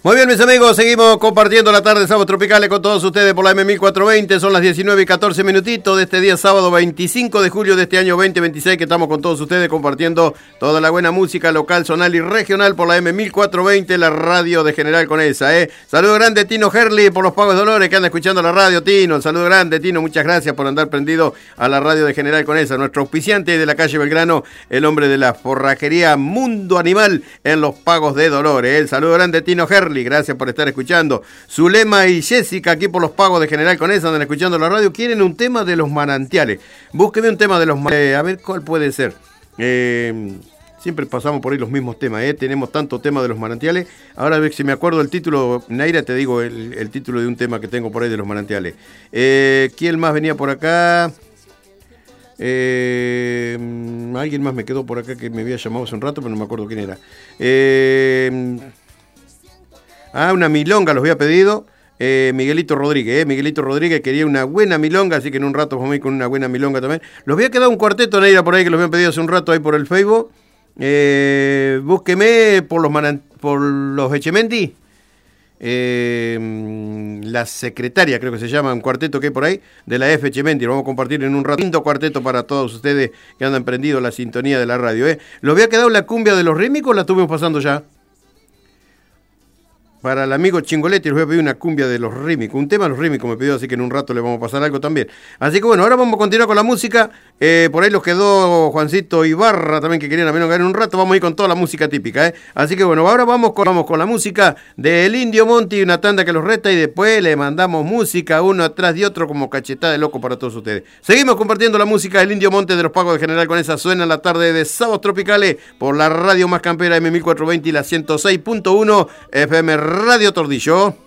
Muy bien, mis amigos, seguimos compartiendo la tarde de Sábados Tropicales con todos ustedes por la M1420. Son las 19:14 minutitos de este día sábado 25 de julio de este año 2026 que estamos con todos ustedes compartiendo toda la buena música local, zonal y regional por la M1420, la radio de General Conesa. Saludo grande Tino Herli por los Pagos de Dolores que anda escuchando la radio, Tino. Saludo grande, Tino, muchas gracias por andar prendido a la radio de General Conesa. Nuestro auspiciante de la calle Belgrano, el hombre de la forrajería Mundo Animal en los Pagos de Dolores. Saludo grande Tino Herli. Gracias por estar escuchando. Zulema y Jessica aquí por los Pagos de General Conesa andan escuchando la radio. Quieren un tema de los manantiales. Búsqueme un tema de los manantiales. A ver cuál puede ser. Siempre pasamos por ahí los mismos temas. Tenemos tanto tema de los manantiales. Ahora a ver si me acuerdo el título. Naira, te digo el título de un tema que tengo por ahí de los manantiales. ¿Quién más venía por acá? Alguien más me quedó por acá que me había llamado hace un rato, pero no me acuerdo quién era. Una milonga los había pedido Miguelito Rodríguez. Miguelito Rodríguez quería una buena milonga, así que en un rato vamos a ir con una buena milonga también. Los había quedado un cuarteto, Neira, por ahí que los habían pedido hace un rato ahí por el Facebook. Búsqueme por los Echemendi. La secretaria, creo que se llama, un cuarteto que hay por ahí, de la F. Echemendi. Lo vamos a compartir en un rato. Lindo cuarteto para todos ustedes que andan prendido la sintonía de la radio. Los había quedado la cumbia de los rítmicos, la estuvimos pasando ya. Para el amigo Chingoletti les voy a pedir una cumbia de los rítmicos. Un tema de los rítmicos me pidió, así que en un rato le vamos a pasar algo también. Así que bueno, ahora vamos a continuar con la música. Por ahí los quedó Juancito Ibarra también, que querían a menos en un rato. Vamos a ir con toda la música típica. Así que bueno, ahora vamos con la música del Indio Monte y una tanda que los resta. Y después le mandamos música uno atrás de otro como cachetada de loco para todos ustedes. Seguimos compartiendo la música del Indio Monte de los Pagos de General Conesa. Suena en la tarde de Sábados Tropicales por la radio más campera M1420 y la 106.1 FM Radio Tordillo.